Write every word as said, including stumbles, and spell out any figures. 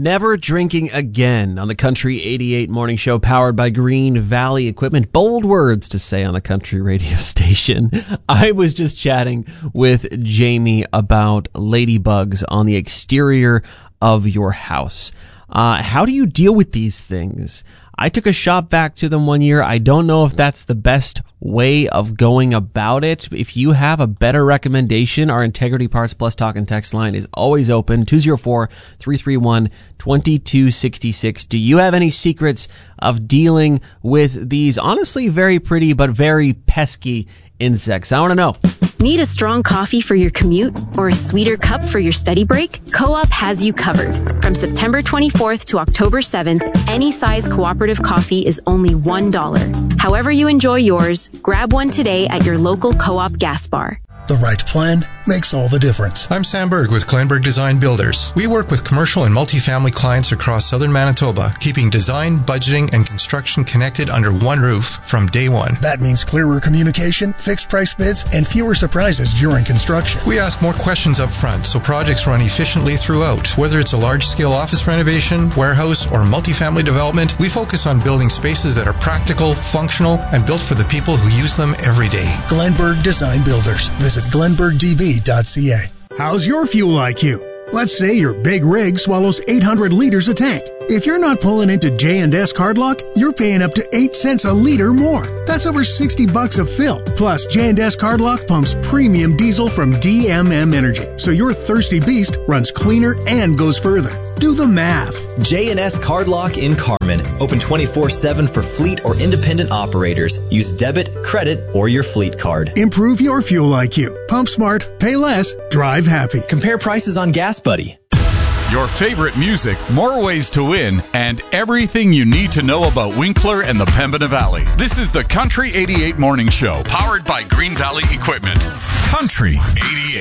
Never drinking again on the Country eighty-eight Morning Show, powered by Green Valley Equipment. Bold words to say on the country radio station. I was just chatting with Jamie about ladybugs on the exterior of your house. Uh, how do you deal with these things? I took a shop vac to them one year. I don't know if that's the best way of going about it. If you have a better recommendation, our Integrity Parts Plus Talk and Text line is always open, two oh four, three three one, two two six six. Do you have any secrets of dealing with these honestly very pretty but very pesky insects? I want to know. Need a strong coffee for your commute or a sweeter cup for your study break? Co-op has you covered. From September twenty-fourth to October seventh, any size cooperative coffee is only one dollar. However you enjoy yours, grab one today at your local Co-op gas bar. The right plan makes all the difference. I'm Sam Berg with Glenberg Design Builders. We work with commercial and multifamily clients across southern Manitoba, keeping design, budgeting, and construction connected under one roof from day one. That means clearer communication, fixed price bids, and fewer surprises during construction. We ask more questions up front so projects run efficiently throughout. Whether it's a large-scale office renovation, warehouse, or multifamily development, we focus on building spaces that are practical, functional, and built for the people who use them every day. Glenberg Design Builders. Visit glenberg d b dot c a. How's your fuel I Q? Let's say your big rig swallows eight hundred liters a tank. If you're not pulling into J and S Cardlock, you're paying up to eight cents a liter more. That's over sixty bucks a fill. Plus, J and S Cardlock pumps premium diesel from D M M Energy, so your thirsty beast runs cleaner and goes further. Do the math. J and S Cardlock in Carmen. Open twenty-four seven for fleet or independent operators. Use debit, credit, or your fleet card. Improve your fuel I Q. Pump smart, pay less, drive happy. Compare prices on Gas Buddy. Your favorite music, more ways to win, and everything you need to know about Winkler and the Pembina Valley. This is the Country eighty-eight Morning Show, powered by Green Valley Equipment. Country eighty-eight.